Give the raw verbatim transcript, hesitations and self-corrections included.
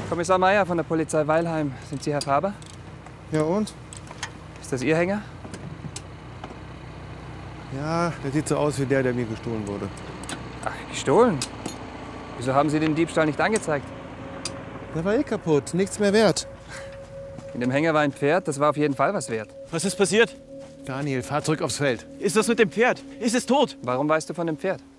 Kommissar Meyer von der Polizei Weilheim. Sind Sie Herr Faber? Ja und? Ist das Ihr Hänger? Ja, der sieht so aus wie der, der mir gestohlen wurde. Ach, gestohlen? Wieso haben Sie den Diebstahl nicht angezeigt? Der war eh kaputt, nichts mehr wert. In dem Hänger war ein Pferd, das war auf jeden Fall was wert. Was ist passiert? Daniel, fahr zurück aufs Feld. Ist das mit dem Pferd? Ist es tot? Warum weißt du von dem Pferd?